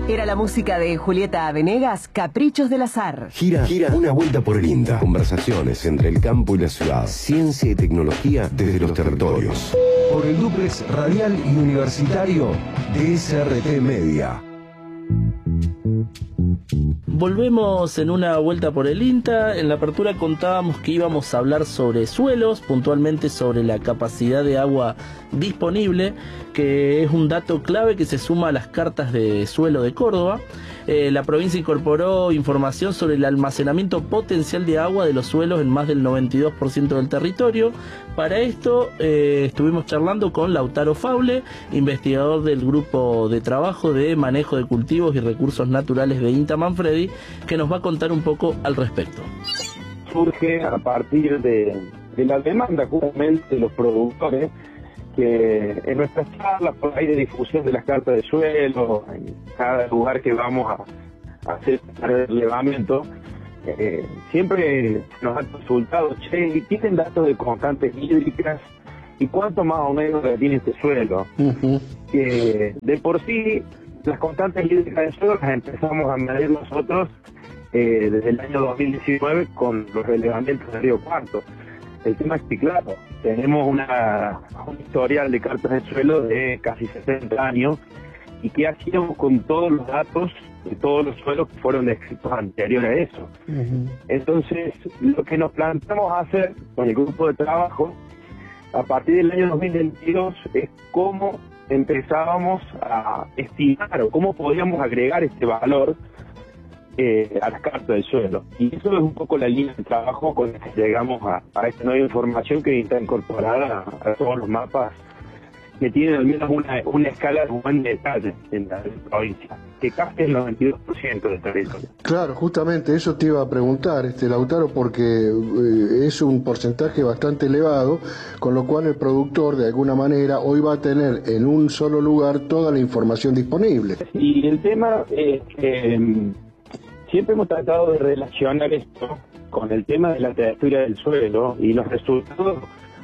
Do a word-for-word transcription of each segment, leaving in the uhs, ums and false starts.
Era la música de Julieta Venegas, Caprichos del Azar. Gira, gira una vuelta por el INTA. Conversaciones entre el campo y la ciudad. Ciencia y tecnología desde los territorios. Por el dúplex radial y universitario de S R T Media. Volvemos en una vuelta por el INTA. En la apertura contábamos que íbamos a hablar sobre suelos, puntualmente sobre la capacidad de agua disponible, que es un dato clave que se suma a las cartas de suelo de Córdoba. Eh, la provincia incorporó información sobre el almacenamiento potencial de agua de los suelos en más del noventa y dos por ciento del territorio. Para esto eh, estuvimos charlando con Lautaro Faule, investigador del grupo de trabajo de manejo de cultivos y recursos naturales de INTA Manfredi, que nos va a contar un poco al respecto. Surge a partir de, de la demanda justamente de los productores, que en nuestras charlas por ahí de difusión de las cartas de suelo, en cada lugar que vamos a, a hacer el relevamiento, eh, siempre nos han consultado, che, ¿tienen datos de constantes hídricas? ¿Y cuánto más o menos tiene este suelo? Uh-huh. Que de por sí, las constantes hídricas del suelo las empezamos a medir nosotros eh, desde el año dos mil diecinueve con los relevamientos del río Cuarto. El tema es que, claro, tenemos una, un historial de cartas de suelo de casi sesenta años, y qué hacíamos con todos los datos de todos los suelos que fueron descritos anteriores a eso. Uh-huh. Entonces, lo que nos planteamos hacer con el grupo de trabajo, a partir del año dos mil veintidós, es cómo empezábamos a estimar o cómo podíamos agregar este valor Eh, a las cartas del suelo. Y eso es un poco la línea de trabajo con la que llegamos a, a esta nueva información que está incorporada a, a todos los mapas que tienen al menos una, una escala de buen detalle en la provincia, que casi el noventa y dos por ciento del territorio. Claro, justamente eso te iba a preguntar, este Lautaro, porque eh, es un porcentaje bastante elevado, con lo cual el productor de alguna manera hoy va a tener en un solo lugar toda la información disponible. Y el tema es que eh, siempre hemos tratado de relacionar esto con el tema de la textura del suelo, y los resultados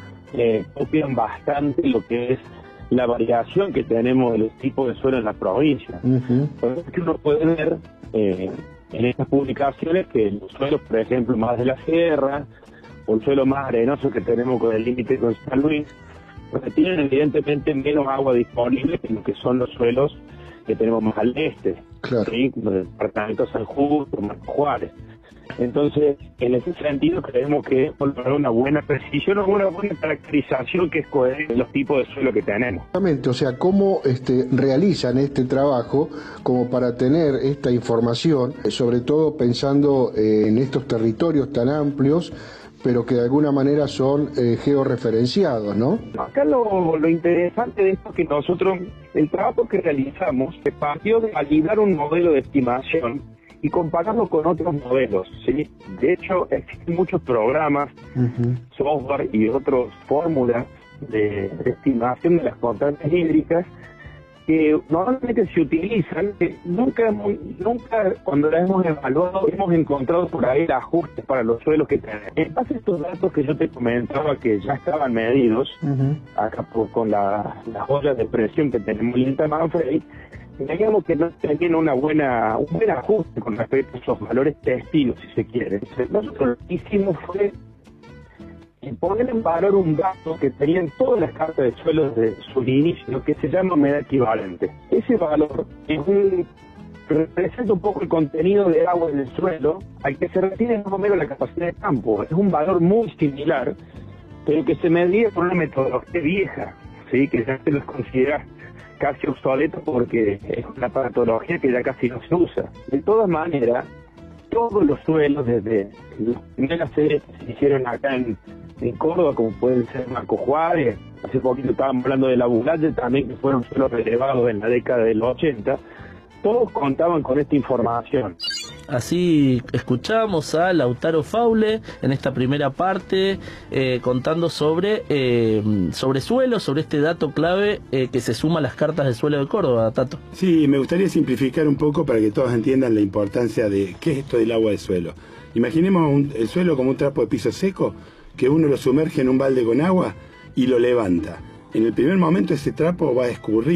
eh, copian bastante lo que es la variación que tenemos de los tipos de suelo en la provincia. Uh-huh. Por eso es que uno puede ver eh, en estas publicaciones que los suelos, por ejemplo, más de la sierra, o el suelo más arenoso que tenemos con el límite con San Luis, pues tienen evidentemente menos agua disponible que lo que son los suelos que tenemos más al este, claro. ¿Sí? Los departamentos San Justo, Marco Juárez. Entonces, en ese sentido, creemos que por lograr una buena precisión o una buena caracterización que es coherente de los tipos de suelo que tenemos. Exactamente, o sea, ¿cómo este, realizan este trabajo como para tener esta información, sobre todo pensando eh, en estos territorios tan amplios, pero que de alguna manera son eh, georreferenciados, ¿no? Acá lo, lo interesante de esto es que nosotros, el trabajo que realizamos, se partió de validar un modelo de estimación y compararlo con otros modelos, ¿sí? De hecho, existen muchos programas, uh-huh. software y otras fórmulas de, de estimación de las constantes hídricas que normalmente se utilizan, que nunca, hemos, nunca cuando las hemos evaluado hemos encontrado por ahí el ajuste para los suelos que tenemos. En base a estos datos que yo te comentaba que ya estaban medidos, uh-huh. acá por, con la, las ollas de presión que tenemos en INTA Manfredi, digamos que no tenían una buena, un buen ajuste con respecto a esos valores testigos, si se quiere. Entonces, nosotros lo que hicimos fue poner en valor un dato que tenían todas las cartas de suelo desde su inicio, que se llama humedad equivalente. Ese valor es un, representa un poco el contenido de agua en el suelo, al que se refiere más o menos la capacidad de campo. Es un valor muy similar, pero que se medía por una metodología vieja, ¿sí? Que ya se los considera casi obsoleto porque es una metodología que ya casi no se usa. De todas maneras, todos los suelos, desde las primeras series que se hicieron acá en, en Córdoba, como pueden ser Marco Juárez, hace poquito estábamos hablando de la Bulalle también, que fueron suelos relevados en la década del ochenta, todos contaban con esta información. Así escuchamos a Lautaro Faule en esta primera parte eh, contando sobre eh, sobre suelo, sobre este dato clave eh, que se suma a las cartas de suelo de Córdoba, Tato. Sí, me gustaría simplificar un poco para que todos entiendan la importancia de qué es esto del agua de suelo. Imaginemos un, el suelo como un trapo de piso seco, que uno lo sumerge en un balde con agua y lo levanta. En el primer momento ese trapo va a escurrir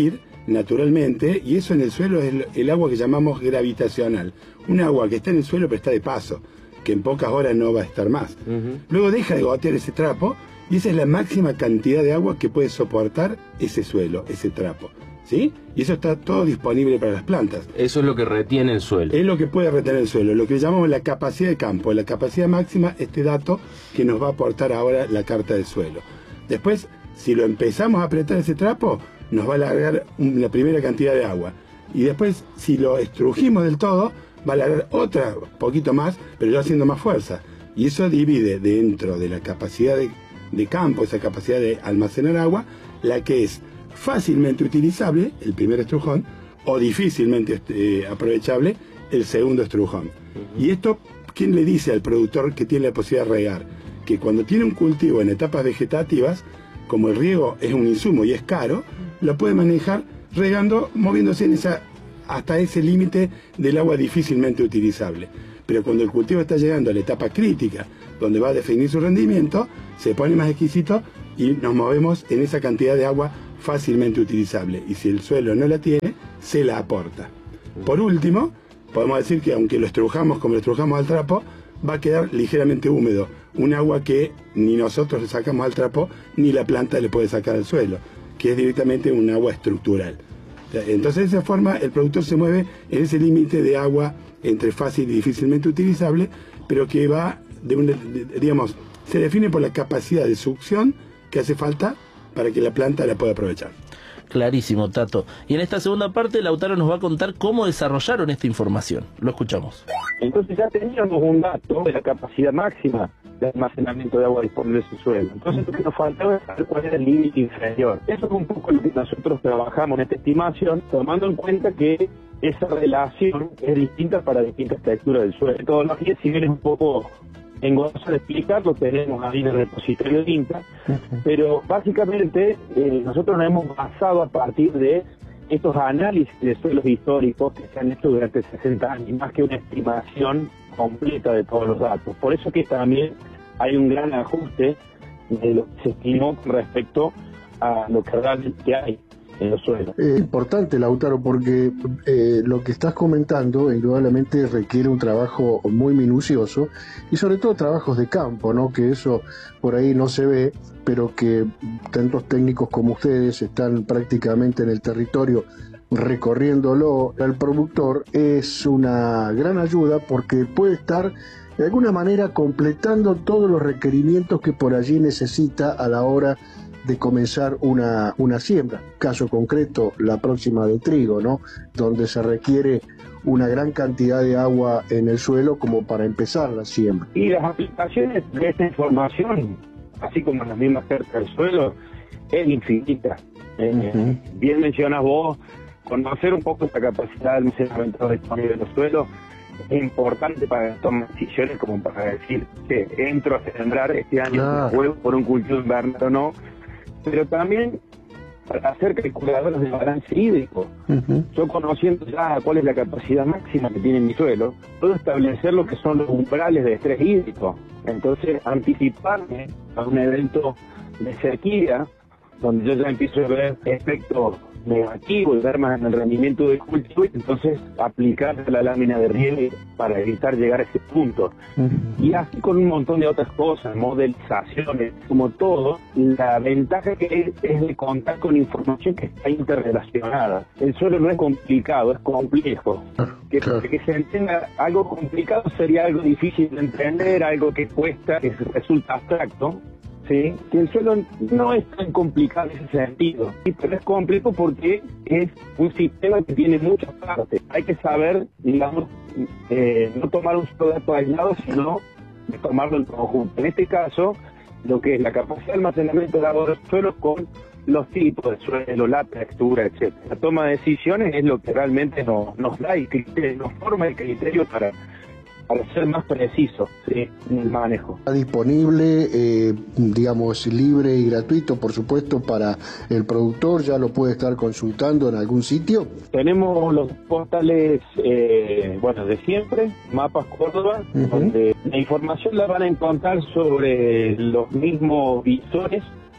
naturalmente, y eso en el suelo es el, el agua que llamamos gravitacional. Un agua que está en el suelo pero está de paso, que en pocas horas no va a estar más. Uh-huh. Luego deja de gotear ese trapo y esa es la máxima cantidad de agua que puede soportar ese suelo, ese trapo. ¿Sí? Y eso está todo disponible para las plantas. Eso es lo que retiene el suelo. Es lo que puede retener el suelo, lo que llamamos la capacidad de campo, la capacidad máxima, este dato que nos va a aportar ahora la carta del suelo. Después, si lo empezamos a apretar ese trapo, nos va a largar la primera cantidad de agua. Y después, si lo estrujimos del todo, va a largar otra, poquito más, pero ya haciendo más fuerza. Y eso divide dentro de la capacidad de, de campo, esa capacidad de almacenar agua, la que es fácilmente utilizable, el primer estrujón, o difícilmente eh, aprovechable, el segundo estrujón. Uh-huh. Y esto, ¿quién le dice al productor que tiene la posibilidad de regar? Que cuando tiene un cultivo en etapas vegetativas, como el riego es un insumo y es caro, lo puede manejar regando, moviéndose en esa, hasta ese límite del agua difícilmente utilizable. Pero cuando el cultivo está llegando a la etapa crítica, donde va a definir su rendimiento, se pone más exquisito y nos movemos en esa cantidad de agua fácilmente utilizable, y si el suelo no la tiene, se la aporta. Por último, podemos decir que aunque lo estrujamos como lo estrujamos al trapo, va a quedar ligeramente húmedo, un agua que ni nosotros le sacamos al trapo, ni la planta le puede sacar al suelo, que es directamente un agua estructural. Entonces, de esa forma, el productor se mueve en ese límite de agua entre fácil y difícilmente utilizable, pero que va, de una, de, digamos, se define por la capacidad de succión que hace falta para que la planta la pueda aprovechar. Clarísimo, Tato. Y en esta segunda parte, Lautaro nos va a contar cómo desarrollaron esta información. Lo escuchamos. Entonces ya teníamos un dato de la capacidad máxima de almacenamiento de agua disponible en su suelo. Entonces lo que nos faltaba es saber cuál era el límite inferior. Eso es un poco lo que nosotros trabajamos en esta estimación, tomando en cuenta que esa relación es distinta para distintas texturas del suelo. La metodología, si bien es un poco engorroso de explicar, lo tenemos ahí en el repositorio de INTA, pero básicamente eh, nosotros nos hemos basado a partir de estos análisis de suelos históricos que se han hecho durante sesenta años, más que una estimación completa de todos los datos. Por eso que también hay un gran ajuste de lo que se estimó con respecto a lo que realmente hay en los suelos. Es importante, Lautaro, porque eh, lo que estás comentando indudablemente requiere un trabajo muy minucioso y sobre todo trabajos de campo, ¿no? Que eso por ahí no se ve, pero que tantos técnicos como ustedes están prácticamente en el territorio recorriéndolo. Al productor es una gran ayuda porque puede estar de alguna manera completando todos los requerimientos que por allí necesita a la hora de comenzar una, una siembra. Caso concreto, la próxima de trigo, ¿no? Donde se requiere una gran cantidad de agua en el suelo como para empezar la siembra. Y las aplicaciones de esta información, así como las mismas cerca del suelo, es infinita. Eh, uh-huh. Bien mencionas vos, conocer un poco esta capacidad de almacenamiento disponible en los suelos es importante para tomar decisiones, como para decir que entro a sembrar este año claro. un huevo por un cultivo invernal o no, pero también para hacer calculadores de balance hídrico. Uh-huh. Yo, conociendo ya cuál es la capacidad máxima que tiene mi suelo, puedo establecer lo que son los umbrales de estrés hídrico. Entonces, anticiparme a un evento de sequía, donde yo ya empiezo a ver efectos negativos y ver más en el rendimiento del cultivo, y entonces aplicar la lámina de riego para evitar llegar a ese punto. Uh-huh. Y así con un montón de otras cosas, modelizaciones, como todo, la ventaja que es, es de contar con información que está interrelacionada. El suelo no es complicado, es complejo. Que, claro. que se entienda algo complicado sería algo difícil de entender, algo que cuesta, que resulta abstracto. Sí, que el suelo no es tan complicado en ese sentido, sí, pero es complejo porque es un sistema que tiene muchas partes. Hay que saber, digamos, eh, no tomar un solo dato aislado, sino de tomarlo en conjunto. En este caso, lo que es la capacidad de almacenamiento de agua del suelo con los tipos de suelo, la textura, etcétera. La toma de decisiones es lo que realmente nos, nos da el criterio, nos forma el criterio para para ser más preciso, ¿sí?, en el manejo. Está disponible, eh, digamos, libre y gratuito, por supuesto, para el productor. ¿Ya lo puede estar consultando en algún sitio? Tenemos los portales, eh, bueno, de siempre, Mapas Córdoba, uh-huh. donde la información la van a encontrar sobre los mismos visores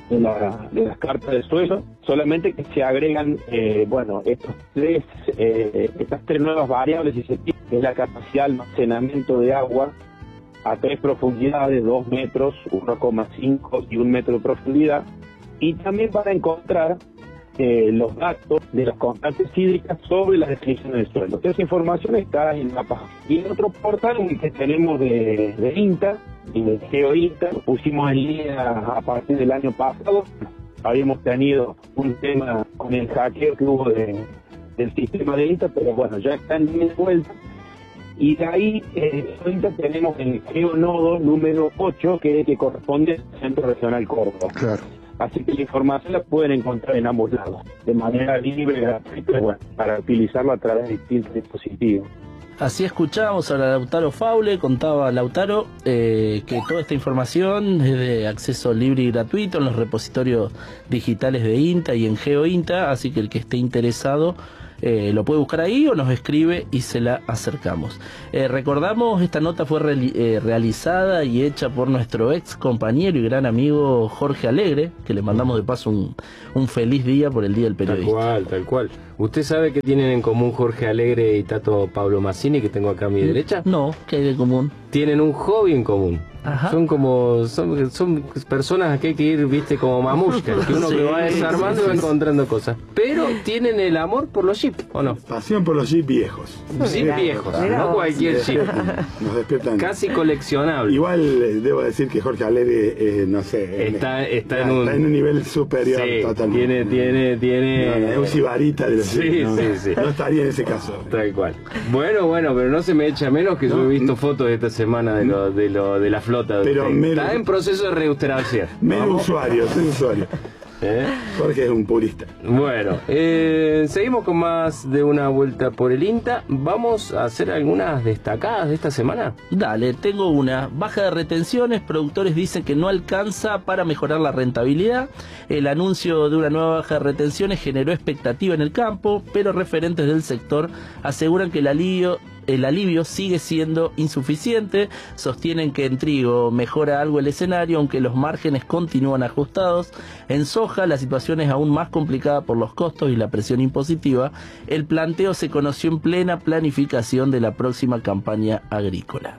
de, la, de las cartas de suelo, solamente que se agregan, eh, bueno, estos tres, eh, estas tres nuevas variables, si se quiere, que es la capacidad de almacenamiento de agua a tres profundidades, dos metros, uno coma cinco y un metro de profundidad, y también para encontrar eh, los datos de las constantes hídricas sobre la definición del suelo. Esa información está en la página. Y en otro portal que tenemos de, de INTA, y de GeoINTA, lo pusimos en línea a partir del año pasado. Habíamos tenido un tema con el hackeo que hubo de, del sistema de INTA, pero bueno, ya está en línea de vuelta. Y de ahí, eh, ahorita tenemos el GeoNodo número ocho, que, que corresponde al Centro Regional Córdoba. Claro. Así que la información la pueden encontrar en ambos lados, de manera libre, gratuita, bueno, para utilizarlo a través de distintos dispositivos. Así escuchábamos a Lautaro Faule, contaba Lautaro eh, que toda esta información es de acceso libre y gratuito en los repositorios digitales de INTA y en GeoINTA, así que el que esté interesado eh, lo puede buscar ahí o nos escribe y se la acercamos. Eh, recordamos, esta nota fue reali eh, realizada y hecha por nuestro ex compañero y gran amigo Jorge Alegre, que le mandamos de paso un, un feliz día por el Día del Periodista. Tal cual, tal cual. ¿Usted sabe qué tienen en común Jorge Alegre y Tato Pablo Mazzini, que tengo acá a mi derecha? No, ¿qué hay de común? Tienen un hobby en común. Ajá. Son como son, son personas que hay que ir, viste, como mamushkas, que uno sí, que va desarmando sí, sí, y va encontrando cosas. Pero tienen el amor por los jeeps, ¿o no? Pasión por los jeeps viejos. Jeep viejos, mira, no cualquier jeep. Nos despiertan. Casi coleccionable. Igual eh, debo decir que Jorge Alegre, eh, no sé, está, eh, está, está, en un, está en un nivel superior sí, totalmente. Tiene, tiene, tiene. No, no, es un sibarita de los sí, jeeps, no, sí, sí. No estaría en ese caso. Tal cual. Bueno, bueno, pero no se me echa menos que no, yo he visto no, fotos de esta semana de lo, de lo de la flota. De pero mero, está en proceso de reustración. Menos usuario, soy usuario. ¿Eh? Jorge es un purista. Bueno, eh, seguimos con más de una vuelta por el INTA. Vamos a hacer algunas destacadas de esta semana. Dale, tengo una. Baja de retenciones, productores dicen que no alcanza para mejorar la rentabilidad. El anuncio de una nueva baja de retenciones generó expectativa en el campo, pero referentes del sector aseguran que el alivio El alivio sigue siendo insuficiente. Sostienen que en trigo mejora algo el escenario, aunque los márgenes continúan ajustados. En soja la situación es aún más complicada por los costos y la presión impositiva. El planteo se conoció en plena planificación de la próxima campaña agrícola.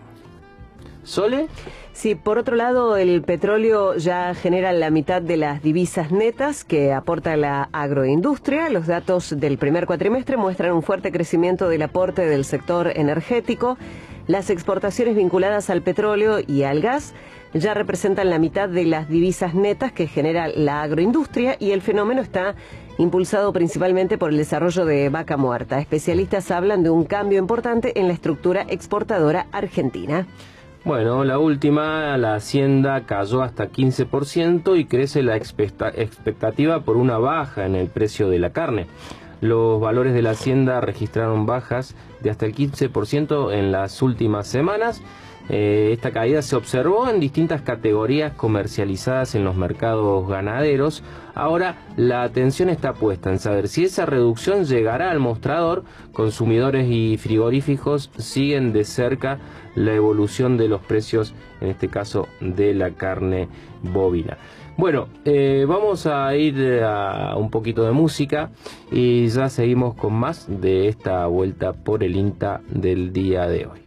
¿Sole? Sí, por otro lado, el petróleo ya genera la mitad de las divisas netas que aporta la agroindustria. Los datos del primer cuatrimestre muestran un fuerte crecimiento del aporte del sector energético. Las exportaciones vinculadas al petróleo y al gas ya representan la mitad de las divisas netas que genera la agroindustria, y el fenómeno está impulsado principalmente por el desarrollo de vaca muerta. Especialistas hablan de un cambio importante en la estructura exportadora argentina. Bueno, la última, la hacienda cayó hasta quince por ciento y crece la expectativa por una baja en el precio de la carne. Los valores de la hacienda registraron bajas de hasta el quince por ciento en las últimas semanas. Eh, esta caída se observó en distintas categorías comercializadas en los mercados ganaderos. Ahora la atención está puesta en saber si esa reducción llegará al mostrador. Consumidores y frigoríficos siguen de cerca la evolución de los precios, en este caso de la carne bovina. Bueno, eh, vamos a ir a un poquito de música y ya seguimos con más de esta vuelta por el INTA del día de hoy.